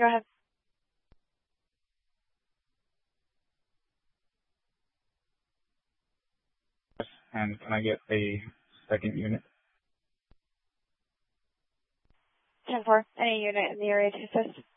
Go ahead. And can I get a second unit? 10-4. Any unit in the area to assist?